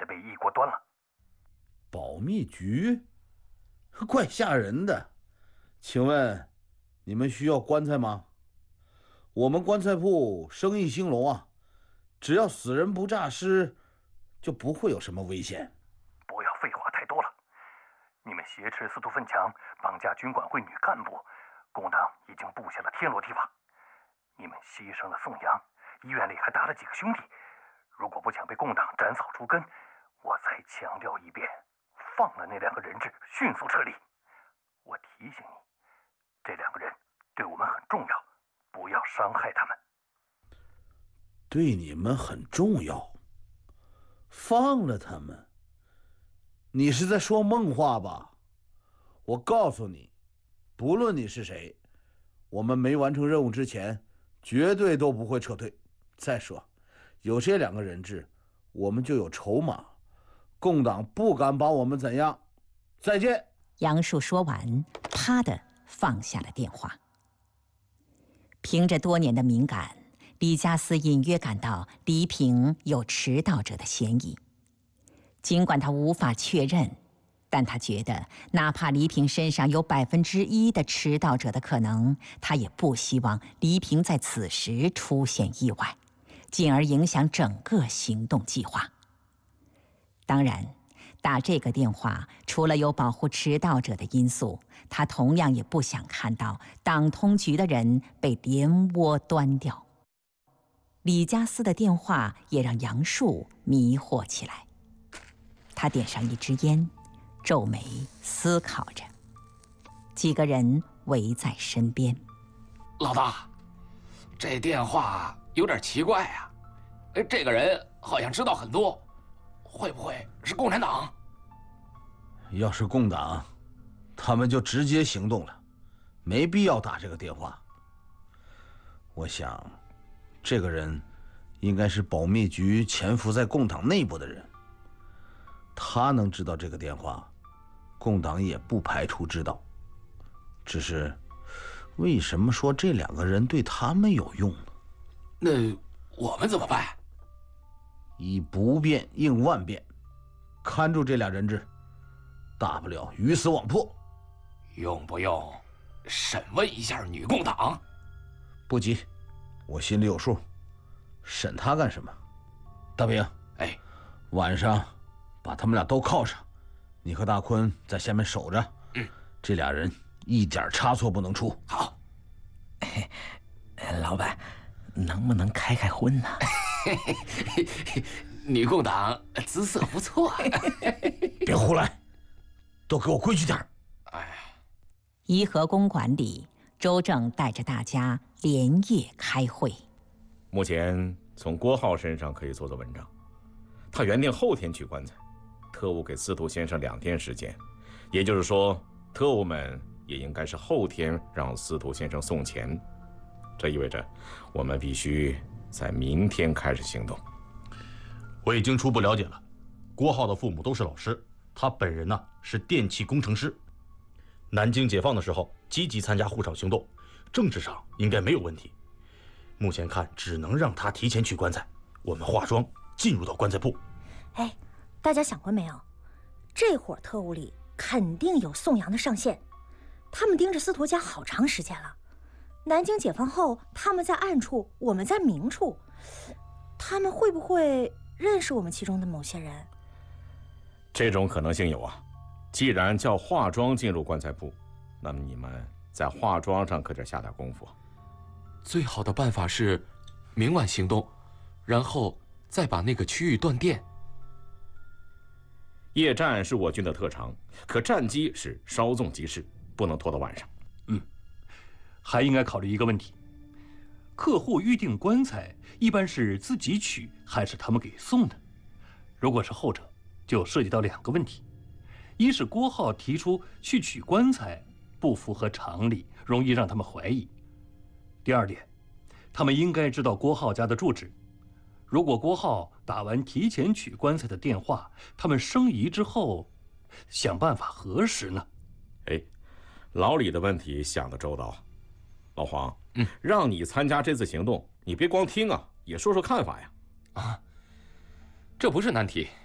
得被一锅端了。 保密局，怪吓人的。请问，你们需要棺材吗？我们棺材铺生意兴隆啊，只要死人不诈尸，就不会有什么危险。 不要废话太多了。你们挟持司徒奋强，绑架军管会女干部，共党已经布下了天罗地网。你们牺牲了宋阳，医院里还搭了几个兄弟。如果不想被共党斩草除根，我再强调一遍，放了那2个人质，迅速撤离。我提醒你，这2个人对我们很重要，不要伤害他们。 对你们很重要，放了他们？你是在说梦话吧？我告诉你，不论你是谁，我们没完成任务之前，绝对都不会撤退。再说，有这2个人质，我们就有筹码，共党不敢把我们怎样。再见。 杨树说完，啪的放下了电话。凭着多年的敏感，李家私隐约感到黎平有迟到者的嫌疑。尽管他无法确认，但他觉得哪怕黎平身上有1%的迟到者的可能，他也不希望黎平在此时出现意外，进而影响整个行动计划。当然，打这个电话除了有保护迟到者的因素，他同样也不想看到党通局的人被连窝端掉。李家私的电话也让杨树迷惑起来。他点上一支烟，皱眉思考着。几个人围在身边。 老大，这电话有点奇怪啊！这个人好像知道很多，会不会是共产党？ 要是共党，他们就直接行动了，没必要打这个电话。我想，这个人应该是保密局潜伏在共党内部的人。他能知道这个电话，共党也不排除知道。只是，为什么说这2个人对他们有用呢？ 那我们怎么办？ 以不变应万变，看住这俩人质，大不了鱼死网破。 用不用审问一下女共党？ 不急，我心里有数。审他干什么？大兵， 哎， 晚上把他们俩都铐上，你和大坤在下面守着。这俩人一点差错不能出。 好。 老板，能不能开开荤呢？ 女共党姿色不错。 别胡来，都给我规矩点。 哎， 颐和公馆里，周正带着大家连夜开会。 目前从郭浩身上可以做做文章。他原定后天取棺材，特务给司徒先生2天时间，也就是说，特务们也应该是后天让司徒先生送钱。这意味着我们必须在明天开始行动。 我已经初步了解了，郭浩的父母都是老师，他本人呢是电气工程师。南京解放的时候积极参加护场行动，政治上应该没有问题。目前看只能让他提前取棺材，我们化妆进入到棺材铺。 哎，大家想过没有？这伙特务里肯定有宋阳的上线，他们盯着司徒家好长时间了。南京解放后，他们在暗处，我们在明处，他们会不会认识我们其中的某些人？ 这种可能性有啊。既然叫化妆进入棺材铺，那么你们在化妆上可得下点功夫。 最好的办法是明晚行动，然后再把那个区域断电。 夜战是我军的特长，可战机是稍纵即逝，不能拖到晚上。 还应该考虑一个问题：客户预定棺材一般是自己取还是他们给送的？如果是后者，就涉及到2个问题：一是郭浩提出去取棺材不符合常理，容易让他们怀疑；第二点，他们应该知道郭浩家的住址。如果郭浩打完提前取棺材的电话，他们生疑之后，想办法核实呢？ 哎，老李的问题想得周到。老黄，让你参加这次行动，你别光听啊，也说说看法呀。 这不是难题，